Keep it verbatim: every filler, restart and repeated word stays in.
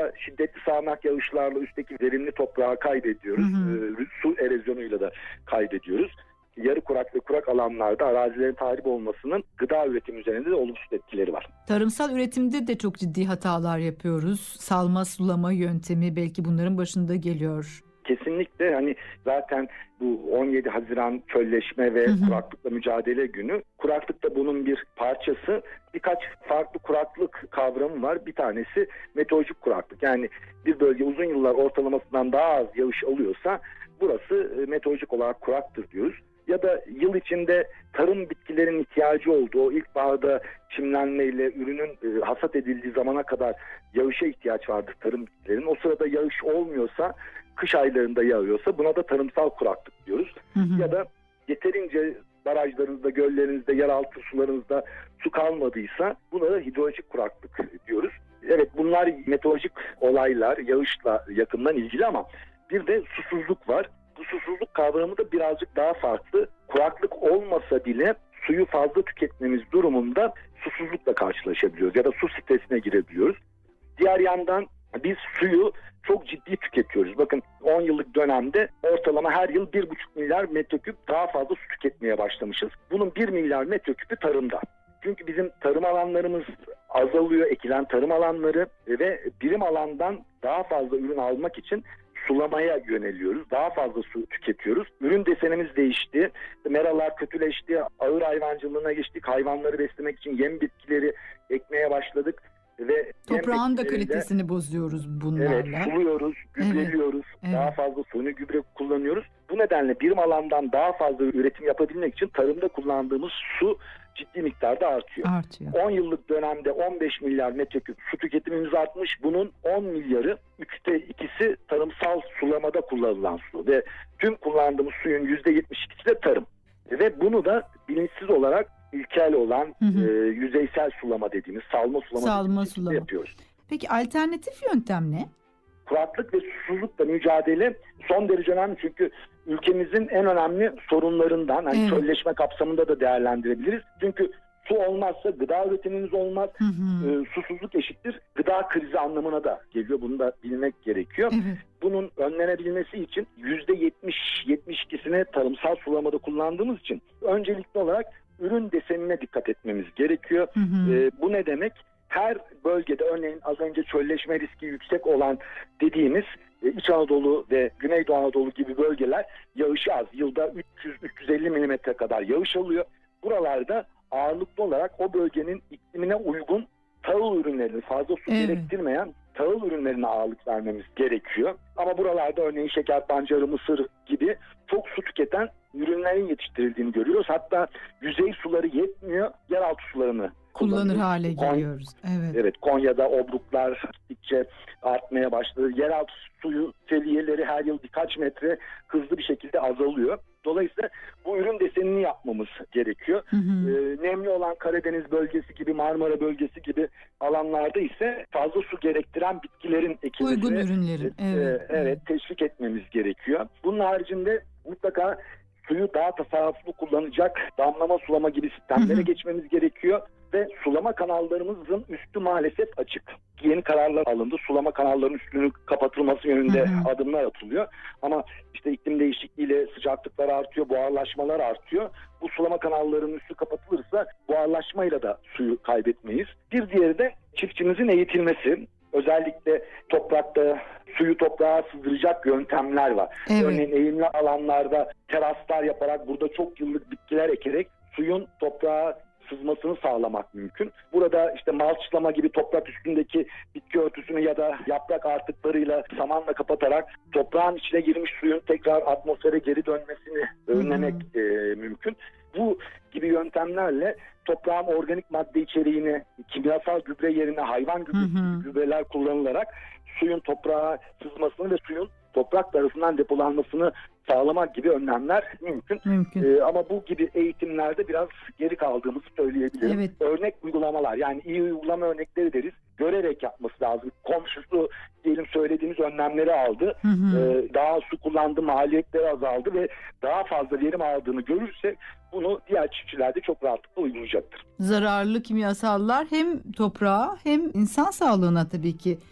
da şiddetli sağanak yağışlarla üstteki verimli toprağı kaybediyoruz. Hı hı. Ee, su erozyonuyla da kaybediyoruz. Yarı kurak ve kurak alanlarda arazilerin tahrip olmasının gıda üretimi üzerinde de olumsuz etkileri var. Tarımsal üretimde de çok ciddi hatalar yapıyoruz. Salma sulama yöntemi belki bunların başında geliyor. Kesinlikle, hani zaten bu on yedi Haziran çölleşme ve hı hı. kuraklıkla mücadele günü. Kuraklık da bunun bir parçası. Birkaç farklı kuraklık kavramı var. Bir tanesi meteorolojik kuraklık. Yani bir bölge uzun yıllar ortalamasından daha az yağış alıyorsa burası meteorolojik olarak kuraktır diyoruz. Ya da yıl içinde tarım bitkilerin ihtiyacı olduğu, o ilkbaharda çimlenmeyle ürünün e, hasat edildiği zamana kadar yağışa ihtiyaç vardır tarım bitkilerin. O sırada yağış olmuyorsa, kış aylarında yağıyorsa buna da tarımsal kuraklık diyoruz. Hı hı. Ya da yeterince barajlarınızda, göllerinizde, yeraltı sularınızda su kalmadıysa buna da hidrolojik kuraklık diyoruz. Evet, bunlar meteorolojik olaylar, yağışla yakından ilgili ama bir de susuzluk var. Bu susuzluk kavramı da birazcık daha farklı. Kuraklık olmasa bile suyu fazla tüketmemiz durumunda susuzlukla karşılaşabiliyoruz ya da su stresine girebiliyoruz. Diğer yandan biz suyu çok ciddi tüketiyoruz. Bakın on yıllık dönemde ortalama her yıl bir buçuk milyar metreküp daha fazla su tüketmeye başlamışız. Bunun bir milyar metreküpü tarımda. Çünkü bizim tarım alanlarımız azalıyor, ekilen tarım alanları ve birim alandan daha fazla ürün almak için sulamaya yöneliyoruz. Daha fazla su tüketiyoruz. Ürün desenimiz değişti. Meralar kötüleşti. Ağır hayvancılığına geçtik. Hayvanları beslemek için yem bitkileri ekmeye başladık. Ve toprağın da kalitesini bozuyoruz bunlarla. Evet, suluyoruz, gübreliyoruz. Evet, daha evet. fazla suni gübre kullanıyoruz. Bu nedenle birim alandan daha fazla üretim yapabilmek için tarımda kullandığımız su ciddi miktarda artıyor. Artıyor. on yıllık dönemde on beş milyar metreküp su tüketimimiz artmış. Bunun on milyarı, üçte ikisi tarımsal sulamada kullanılan su ve tüm kullandığımız suyun yüzde yetmiş ikisi de tarım. Ve bunu da bilinçsiz olarak ilkel olan hı hı. e, yüzeysel sulama dediğimiz salma sulama, salma dediğimiz sulama yapıyoruz. Peki alternatif yöntem ne? Kuraklık ve susuzlukla mücadele son derece önemli çünkü ülkemizin en önemli sorunlarından, hani evet. çölleşme kapsamında da değerlendirebiliriz. Çünkü su olmazsa gıda üretimimiz olmaz. Hı hı. E, susuzluk eşittir gıda krizi anlamına da geliyor. Bunu da bilmek gerekiyor. Evet. Bunun önlenebilmesi için yüzde yetmiş yetmiş ikisini tarımsal sulamada kullandığımız için öncelikli olarak ürün desenine dikkat etmemiz gerekiyor. Hı hı. E, bu ne demek? Her bölgede, örneğin az önce çölleşme riski yüksek olan dediğimiz e, İç Anadolu ve Güneydoğu Anadolu gibi bölgeler yağışı az. Yılda üç yüz üç yüz elli milimetre kadar yağış alıyor. Buralarda ağırlıklı olarak o bölgenin iklimine uygun tahıl ürünlerini, fazla su evet. gerektirmeyen tahıl ürünlerine ağırlık vermemiz gerekiyor. Ama buralarda örneğin şeker pancarı, mısır gibi çok su tüketen ürünlerin yetiştirildiğini görüyoruz. Hatta yüzey suları yetmiyor, yeraltı sularını kullanır hale Kon- geliyoruz. Evet. Evet, Konya'da obruklar gittikçe artmaya başladı. Yeraltı suyu seviyeleri her yıl birkaç metre hızlı bir şekilde azalıyor. Dolayısıyla bu ürün desenini yapmamız gerekiyor. Hı hı. Ee, nemli olan Karadeniz bölgesi gibi, Marmara bölgesi gibi alanlarda ise fazla su gerektiren bitkilerin ekilmesini uygun ürünlerin. Evet. e, evet, teşvik etmemiz gerekiyor. Bunun haricinde mutlaka suyu daha tasarruflu kullanacak damlama sulama gibi sistemlere Hı hı. geçmemiz gerekiyor. Ve sulama kanallarımızın üstü maalesef açık. Yeni kararlar alındı. Sulama kanallarının üstünün kapatılması yönünde hı hı. adımlar atılıyor. Ama işte iklim değişikliğiyle sıcaklıklar artıyor, buharlaşmalar artıyor. Bu sulama kanallarının üstü kapatılırsa buharlaşmayla da suyu kaybetmeyiz. Bir diğeri de çiftçimizin eğitilmesi. Özellikle toprakta suyu toprağa sızdıracak yöntemler var. Evet. Örneğin eğimli alanlarda teraslar yaparak, burada çok yıllık bitkiler ekerek suyun toprağa sızmasını sağlamak mümkün. Burada işte malçlama gibi toprak üstündeki bitki örtüsünü ya da yaprak artıklarıyla samanla kapatarak toprağın içine girmiş suyun tekrar atmosfere geri dönmesini önlemek e, mümkün. Bu gibi yöntemlerle toprağın organik madde içeriğini kimyasal gübre yerine hayvan gübresi gibi gübreler kullanılarak suyun toprağa sızmasını ve suyun toprak tarafından depolanmasını sağlamak gibi önlemler mümkün. Mümkün. Ee, ama bu gibi eğitimlerde biraz geri kaldığımızı söyleyebilirim. Evet. Örnek uygulamalar, yani iyi uygulama örnekleri deriz. Görerek yapması lazım. Komşusu diyelim söylediğimiz önlemleri aldı. Hı hı. Ee, daha su kullandı, maliyetleri azaldı ve daha fazla verim aldığını görürse bunu diğer çiftçiler de çok rahatlıkla uygulayacaktır. Zararlı kimyasallar hem toprağa hem insan sağlığına tabii ki